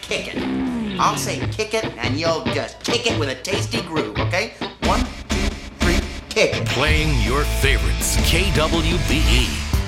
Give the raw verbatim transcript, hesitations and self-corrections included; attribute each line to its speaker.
Speaker 1: kick it. I'll say kick it, and you'll just kick it with a tasty groove, okay? One, two, three, kick it.
Speaker 2: Playing your favorites, K W B E.